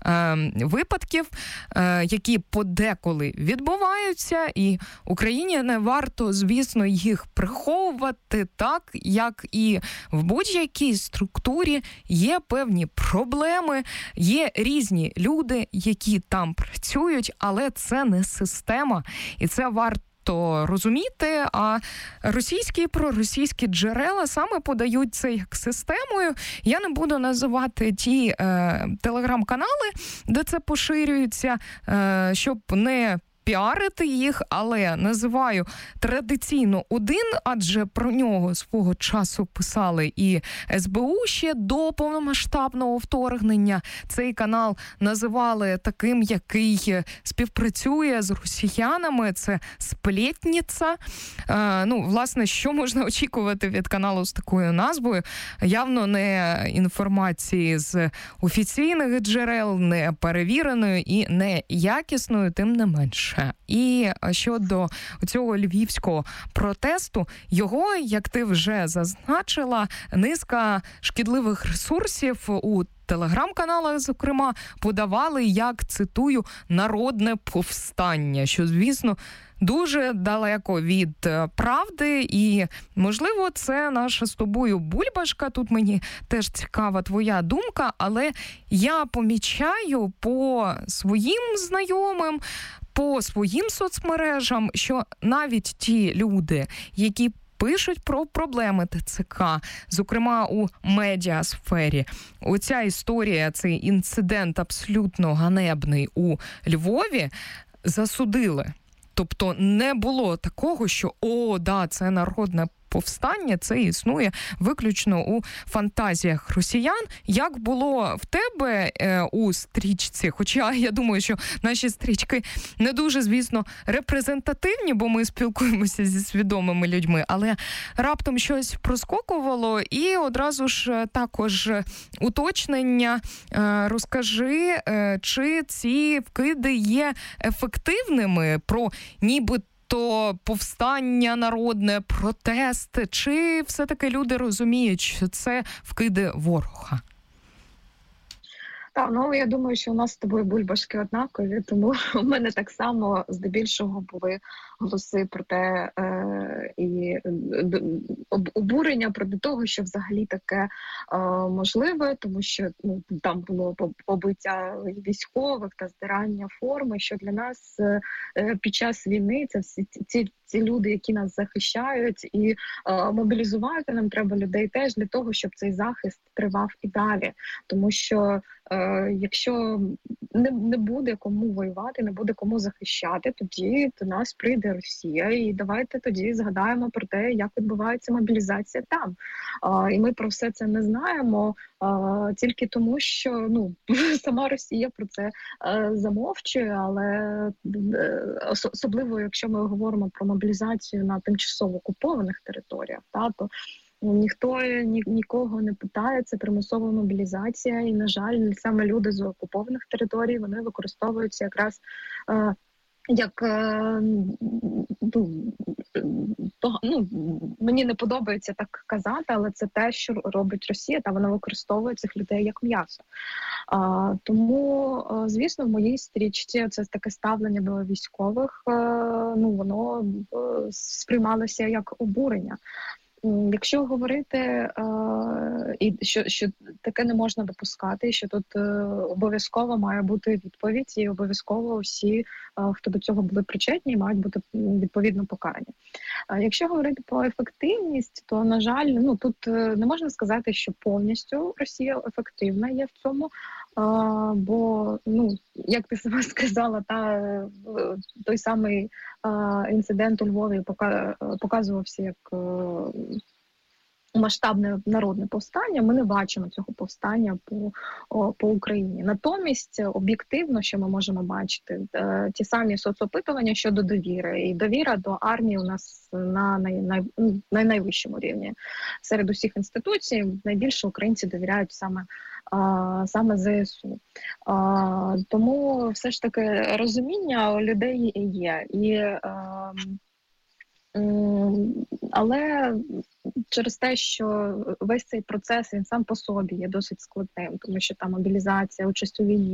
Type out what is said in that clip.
випадків, які подеколи відбуваються, і Україні не варто, звісно, їх приховувати, так, як і в будь-якій структурі є певні проблеми, є різні люди, які там працюють, але це не система, і це варто розуміти, а російські і проросійські джерела саме подають це як системою. Я не буду називати ті телеграм-канали, де це поширюється, щоб не піарити їх, але називаю традиційно один, адже про нього свого часу писали і СБУ ще до повномасштабного вторгнення. Цей канал називали таким, який співпрацює з росіянами. Це «Сплетниця». Власне, що можна очікувати від каналу з такою назвою? Явно не інформації з офіційних джерел, не перевіреною і не якісною, тим не менше. І щодо цього львівського протесту, його, як ти вже зазначила, низка шкідливих ресурсів у телеграм-каналах, зокрема, подавали як, цитую, «народне повстання», що, звісно, дуже далеко від правди, і, можливо, це наша з тобою бульбашка, тут мені теж цікава твоя думка, але я помічаю по своїм знайомим, по своїм соцмережам, що навіть ті люди, які пишуть про проблеми ТЦК, зокрема у медіасфері. Оця історія, цей інцидент абсолютно ганебний у Львові, засудили. Тобто не було такого, що це народне повстання, це існує виключно у фантазіях росіян. Як було в тебе у стрічці? Хоча я думаю, що наші стрічки не дуже, звісно, репрезентативні, бо ми спілкуємося зі свідомими людьми, але раптом щось проскокувало, і одразу ж також уточнення. Розкажи, чи ці вкиди є ефективними про ніби повстання народне, протести, чи все-таки люди розуміють, що це вкиди ворога? Так, я думаю, що у нас з тобою бульбашки однакові, тому у мене так само здебільшого були голоси про те і обурення проти того, що взагалі таке можливе, тому що там було побиття військових та здирання форми, що для нас під час війни це всі ці люди, які нас захищають, і мобілізувати нам треба людей теж для того, щоб цей захист тривав і далі, тому що якщо не буде кому воювати, не буде кому захищати, тоді до нас прийде Росія, і давайте тоді згадаємо про те, як відбувається мобілізація там. І ми про все це не знаємо тільки тому, що сама Росія про це замовчує, але особливо, якщо ми говоримо про мобілізацію на тимчасово окупованих територіях, то ніхто нікого не питає, це примусова мобілізація, і, на жаль, саме люди з окупованих територій, вони використовуються якраз як мені не подобається так казати, але це те, що робить Росія, та вона використовує цих людей як м'ясо. Тому, звісно, в моїй стрічці це таке ставлення до військових, воно сприймалося як обурення. Якщо говорити, що таке не можна допускати, що тут обов'язково має бути відповідь, і обов'язково всі, хто до цього були причетні, мають бути відповідно покарані. Якщо говорити про ефективність, то, на жаль, тут не можна сказати, що повністю Росія ефективна є в цьому, бо, як ти сама сказала, той самий інцидент у Львові показувався як масштабне народне повстання. Ми не бачимо цього повстання по Україні. Натомість, об'єктивно, що ми можемо бачити, ті самі соцопитування щодо довіри. І довіра до армії у нас на найвищому рівні. Серед усіх інституцій найбільше українці довіряють саме ЗСУ. Тому все ж таки розуміння у людей є. Але через те, що весь цей процес, він сам по собі є досить складним, тому що там мобілізація, участь у війні,